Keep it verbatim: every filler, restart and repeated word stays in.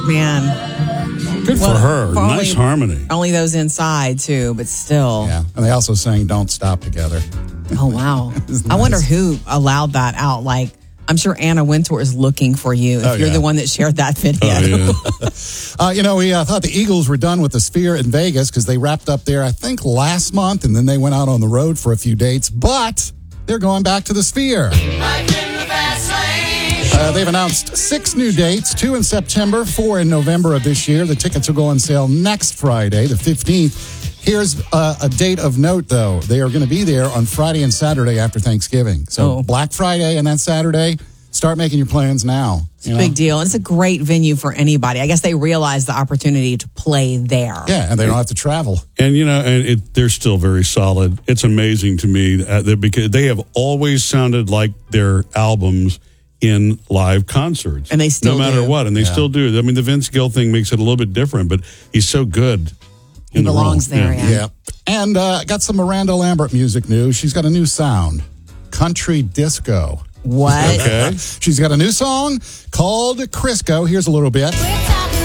Man. Good Well, for her. for Nice only- harmony. Only those inside, too, but still. Yeah, and they also sang "Don't Stop" together. Oh, wow. It's I wonder nice. who allowed that out. Like, I'm sure Anna Wintour is looking for you if Oh, you're yeah. the one that shared that video. Oh, yeah. Uh, you know, we uh, thought the Eagles were done with the Sphere in Vegas because they wrapped up there, I think, last month, and then they went out on the road for a few dates. But they're going back to the Sphere. Uh, they've announced six new dates, two in September, four in November of this year. The tickets will go on sale next Friday, the fifteenth. Here's uh, a date of note, though. They are going to be there on Friday and Saturday after Thanksgiving. So Oh. Black Friday and then Saturday, start making your plans now. It's a big deal. And it's a great venue for anybody. I guess they realize the opportunity to play there. Yeah, and they don't have to travel. And, you know, and it, they're still very solid. It's amazing to me uh, that because they have always sounded like their albums in live concerts. And they still No matter do. what, and they Yeah. still do. I mean, the Vince Gill thing makes it a little bit different, but he's so good. He in the belongs role. there, yeah. Yeah. And uh, got some Miranda Lambert music news. She's got a new sound, country disco. What? Okay. She's got a new song called Crisco. Here's a little bit.